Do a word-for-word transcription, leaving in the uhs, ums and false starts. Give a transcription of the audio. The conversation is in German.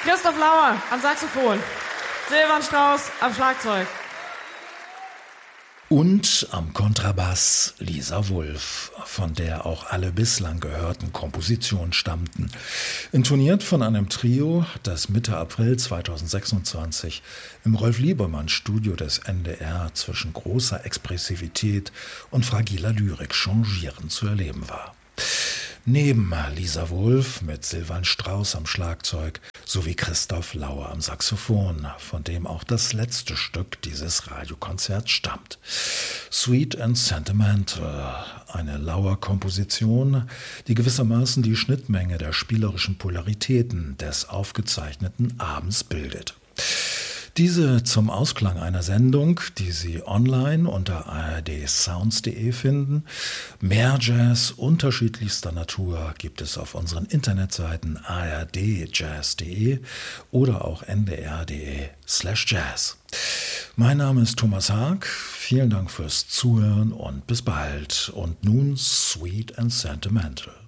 Christoph Lauer am Saxophon, Silvan Strauß am Schlagzeug. Und am Kontrabass Lisa Wulff, von der auch alle bislang gehörten Kompositionen stammten. Intoniert von einem Trio, das Mitte April zweitausendsechsundzwanzig im Rolf-Liebermann-Studio des N D R zwischen großer Expressivität und fragiler Lyrik changierend zu erleben war. Neben Lisa Wulff mit Silvan Strauß am Schlagzeug sowie Christoph Lauer am Saxophon, von dem auch das letzte Stück dieses Radiokonzerts stammt. Sweet and Sentimental, eine Lauer-Komposition, die gewissermaßen die Schnittmenge der spielerischen Polaritäten des aufgezeichneten Abends bildet. Diese zum Ausklang einer Sendung, die Sie online unter a r d sounds punkt d e finden. Mehr Jazz unterschiedlichster Natur gibt es auf unseren Internetseiten a r d jazz punkt d e oder auch n d r punkt d e slash jazz. Mein Name ist Thomas Haag. Vielen Dank fürs Zuhören und bis bald. Und nun Sweet and Sentimental.